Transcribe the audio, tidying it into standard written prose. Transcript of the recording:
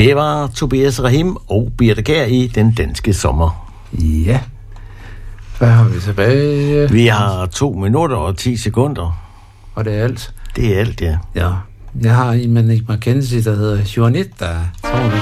Det var Tobias Rahim og Birthe Kjær i Den Danske Sommer. Ja. Hvad har vi tilbage? Vi har 2 minutter og 10 sekunder. Og det er alt? Det er alt, ja. Ja. Jeg har en med Nick McKenzie, der hedder Juanita. Så må vi